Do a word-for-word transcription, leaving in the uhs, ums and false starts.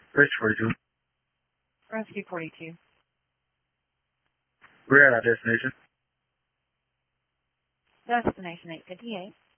Bridge forty-two. Rescue forty-two. We're at our destination. Destination eight fifty-eight.